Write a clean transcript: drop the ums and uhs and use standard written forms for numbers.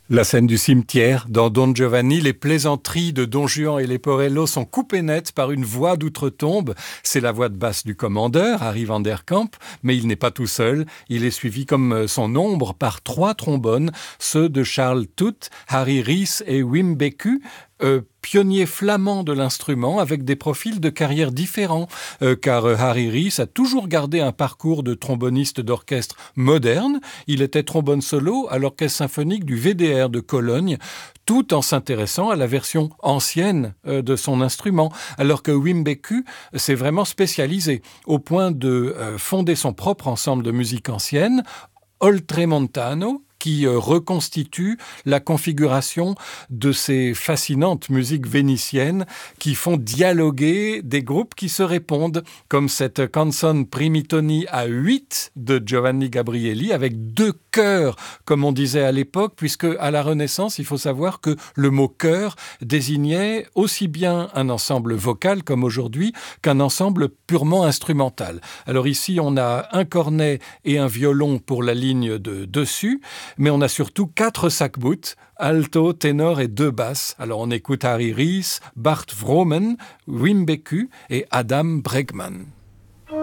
La scène du cimetière, dans Don Giovanni, les plaisanteries de Don Juan et Leporello sont coupées nettes par une voix d'outre-tombe. C'est la voix de basse du commandeur, Harry van der Kamp, mais il n'est pas tout seul. Il est suivi comme son ombre par 3 trombones, ceux de Charles Tutt, Harry Rees et Wim Beku, pionniers flamands de l'instrument avec des profils de carrière différents, car Harry Rees a toujours gardé un parcours de tromboniste d'orchestre moderne. Il était trombone solo à l'orchestre symphonique du VDR de Cologne, tout en s'intéressant à la version ancienne de son instrument, alors que Wim Beku s'est vraiment spécialisé au point de fonder son propre ensemble de musique ancienne, Oltremontano, qui reconstitue la configuration de ces fascinantes musiques vénitiennes qui font dialoguer des groupes qui se répondent, comme cette canzone Primitoni à 8 de Giovanni Gabrieli, avec 2 chœurs, comme on disait à l'époque, puisque à la Renaissance, il faut savoir que le mot chœur désignait aussi bien un ensemble vocal, comme aujourd'hui, qu'un ensemble purement instrumental. Alors ici, on a un cornet et un violon pour la ligne de dessus, mais on a surtout 4 sac-bouts, alto, ténor et 2 basses. Alors on écoute Harry Rees, Bart Vroomen, Wim Beku et Adam Bregman.